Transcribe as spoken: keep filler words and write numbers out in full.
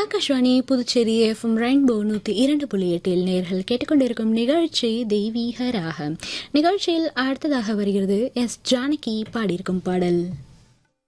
Akashvani Puducherry FM rainbow நூற்றி இரண்டு புள்ளி எட்டில் நேர்கள் கேட்டுக்கொண்டிருக்கும் நிகழ்ச்சி தெய்வீக ராகம். நிகழ்ச்சியில் அடுத்ததாக வருகிறது எஸ் ஜானகி பாடியிருக்கும் பாடல்.